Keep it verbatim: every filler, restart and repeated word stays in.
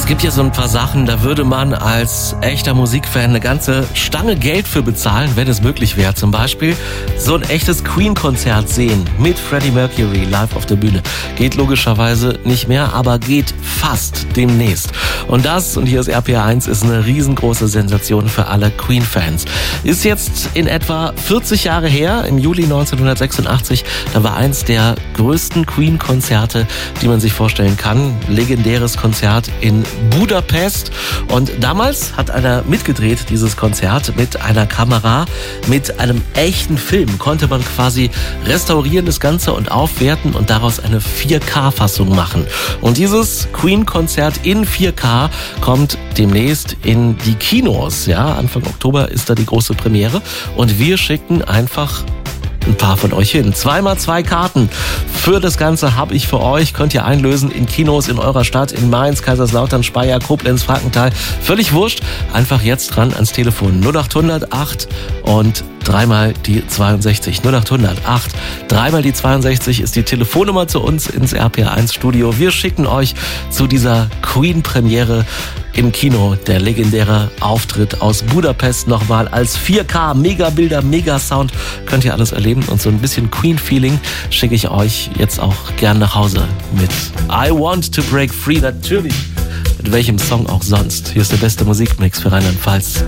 Es gibt ja so ein paar Sachen, da würde man als echter Musikfan eine ganze Stange Geld für bezahlen, wenn es möglich wäre. Zum Beispiel so ein echtes Queen-Konzert sehen mit Freddie Mercury live auf der Bühne. Geht logischerweise nicht mehr, aber geht fast demnächst. Und das, und hier ist R P R eins, ist eine riesengroße Sensation für alle Queen-Fans. Ist jetzt in etwa vierzig Jahre her, im Juli neunzehnhundertsechsundachtzig, da war eins der größten Queen-Konzerte, die man sich vorstellen kann. Legendäres Konzert in Budapest. Und damals hat einer mitgedreht, dieses Konzert, mit einer Kamera, mit einem echten Film. Konnte man quasi restaurieren das Ganze und aufwerten und daraus eine vier K-Fassung machen. Und dieses Queen-Konzert in vier K kommt demnächst in die Kinos. Ja, Anfang Oktober ist da die große Premiere. Und wir schicken einfach ein paar von euch hin. Zweimal zwei Karten für das Ganze habe ich für euch. Könnt ihr einlösen in Kinos in eurer Stadt, in Mainz, Kaiserslautern, Speyer, Koblenz, Frankenthal. Völlig wurscht. Einfach jetzt dran ans Telefon. null acht hundert acht und dreimal die zweiundsechzig. null acht hundert acht, dreimal die zweiundsechzig ist die Telefonnummer zu uns ins R P R eins Studio. Wir schicken euch zu dieser Queen-Premiere im Kino. Der legendäre Auftritt aus Budapest nochmal als vier K, Megabilder, Megasound. Könnt ihr alles erleben. Und so ein bisschen Queen-Feeling schicke ich euch jetzt auch gern nach Hause mit I Want to Break Free. Natürlich, mit welchem Song auch sonst. Hier ist der beste Musikmix für Rheinland-Pfalz.